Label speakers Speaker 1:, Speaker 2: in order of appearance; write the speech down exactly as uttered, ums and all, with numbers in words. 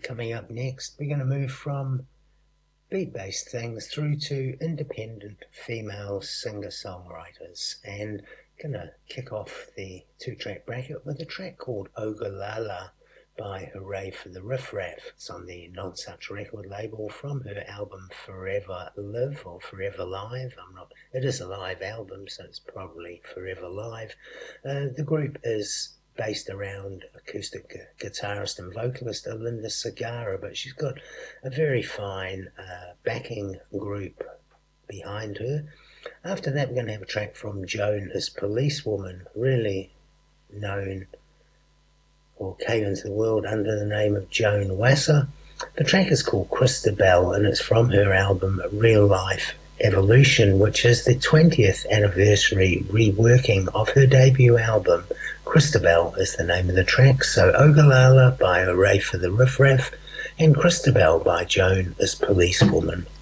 Speaker 1: Coming up next, we're going to move from beat-based things through to independent female singer-songwriters, and going to kick off the two-track bracket with a track called Ogallala by Hooray for the Riff Raff. It's on the Nonsuch record label from her album Forever Live, or Forever Live. I'm not. It is a live album, so it's probably Forever Live. Uh, the group is based around acoustic guitarist and vocalist Linda Segarra, but she's got a very fine uh, backing group behind her. After that, we're going to have a track from Joan as Policewoman, really known or came into the world under the name of Joan Wasser. The track is called Christabel, and it's from her album Real Life Evolution, which is the twentieth anniversary reworking of her debut album. Christabel is the name of the track, so Ogallala by Hooray for the Riff Raff and Christabel by Joan as Policewoman.